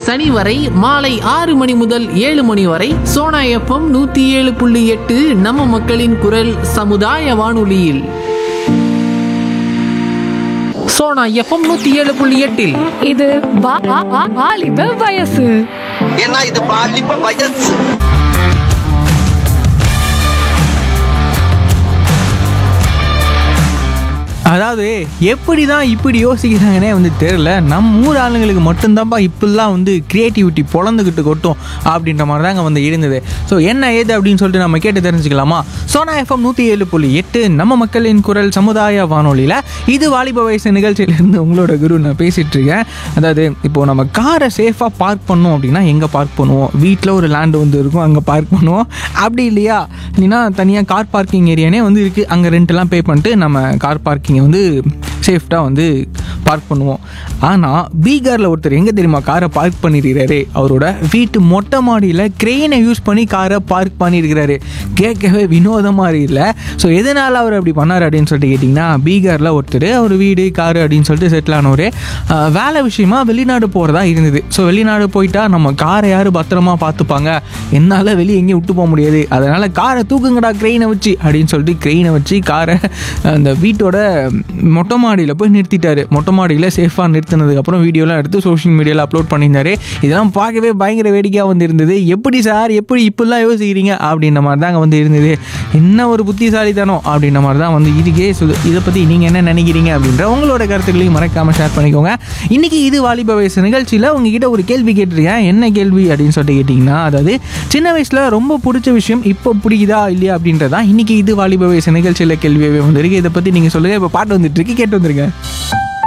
சனி வரை மாலை 6 மணி முதல் 7 மணி வரை சோனா எஃப்எம் 107.8 நம்ம மக்களின் குரல் சமுதாய வானொலியில். சோனா எஃப்எம் 107.8 இது வாலிப வயசு. ஏன்னா இது பாலிப்ப வயசு. அதாவது எப்படி தான் இப்படி யோசிக்கிறாங்கன்னே வந்து தெரில. நம்ம ஊர் ஆளுங்களுக்கு மட்டும்தான்ப்பா இப்படிலாம் வந்து க்ரியேட்டிவிட்டி பொழந்துக்கிட்டு கொட்டும் அப்படின்ற மாதிரி தாங்க வந்து இருந்தது. ஸோ என்ன ஏது அப்படின்னு சொல்லிட்டு நம்ம கேட்டு தெரிஞ்சுக்கலாமா? சோனா எஃப்எம் 107.8 நம்ம மக்களின் குரல் சமுதாய வானொலியில் இது வாலிப வயசு நிகழ்ச்சியிலேருந்து உங்களோட குரு நான் பேசிகிட்டு இருக்கேன். அதாவது இப்போது நம்ம காரை சேஃபாக பார்க் பண்ணோம் அப்படின்னா எங்கே பார்க் பண்ணுவோம்? வீட்டில் ஒரு லேண்டு வந்து இருக்கும், அங்கே பார்க் பண்ணுவோம். அப்படி இல்லையா இல்லைன்னா தனியாக கார் பார்க்கிங் ஏரியானே வந்து இருக்குது, அங்கே ரெண்ட்டெல்லாம் பே பண்ணிட்டு நம்ம கார் பார்க்கிங் வந்து சேஃப்டாக வந்து பார்க் பண்ணுவோம். ஆனால் பீகாரில் ஒருத்தர் எங்கே தெரியுமா காரை பார்க் பண்ணியிருக்கிறாரு? அவரோட வீட்டு மொட்டை மாடியில் க்ரெயினை யூஸ் பண்ணி காரை பார்க் பண்ணியிருக்கிறாரு. கேட்கவே வினோதமாக இல்லை. ஸோ எதனால் அவர் அப்படி பண்ணார் அப்படின்னு சொல்லிட்டு கேட்டிங்கன்னா, பீகாரில் ஒருத்தர் அவர் வீடு காரு அப்படின்னு சொல்லிட்டு செட்டில் ஆனவர் வேலை விஷயமா வெளிநாடு போகிறதா இருந்தது. ஸோ வெளிநாடு போயிட்டா நம்ம காரை யார் பத்திரமா பார்த்துப்பாங்க, என்னால் வெளியே எங்கேயும் விட்டு போக முடியாது, அதனால் காரை தூக்குங்கடா க்ரெயினை வச்சு அப்படின்னு சொல்லிட்டு க்ரெயினை வச்சு காரை அந்த வீட்டோட மொட்டை மாடியில் போய் நிறுத்திட்டாரு. மொட்டை மாடியில் சேஃபாக நிறுத்தினதுக்கப்புறம் வீடியோலாம் எடுத்து சோஷியல் மீடியாவில் அப்லோட் பண்ணியிருந்தாரு. இதெல்லாம் பார்க்கவே பயங்கர வேடிக்கையாக வந்து இருந்தது. எப்படி சார் எப்படி இப்படிலாம் யோசிக்கிறீங்க அப்படின்ற மாதிரி தாங்க வந்து இருந்தது. என்ன ஒரு புத்திசாலித்தனம் அப்படின்ற மாதிரி தான் வந்து இதுக்கே இதை பற்றி நீங்கள் என்ன நினைக்கிறீங்க அப்படின்ற உங்களோட கருத்துக்களையும் மறக்காமல் ஷேர் பண்ணிக்கோங்க. இன்றைக்கி இது வாலிப வயசு நிகழ்ச்சியில் உங்ககிட்ட ஒரு கேள்வி கேட்டிருக்கேன். என்ன கேள்வி அப்படின்னு சொல்லிட்டு கேட்டிங்கன்னா, அதாவது சின்ன வயசில் ரொம்ப பிடிச்ச விஷயம் இப்போ பிடிக்குதா இல்லையா அப்படின்றதான் இன்றைக்கி இது வாலிப வயசு நிகழ்ச்சியில் கேள்வியாகவே வந்துருக்கு. இதை பற்றி நீங்கள் சொல்லுங்கள். இப்போ பாட்டு வந்துட்டு இருக்கு, கேட்டு வந்துருங்க.